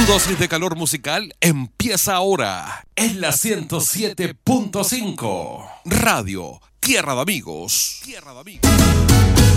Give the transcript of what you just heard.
dosis de calor musical empieza ahora en la 107.5 Radio Tierra de Amigos.